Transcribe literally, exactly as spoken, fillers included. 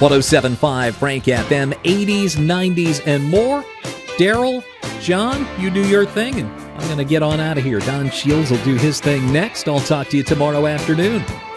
one oh seven point five Frank F M, eighties, nineties, and more. Daryl, John, you do your thing, and I'm going to get on out of here. Don Shields will do his thing next. I'll talk to you tomorrow afternoon.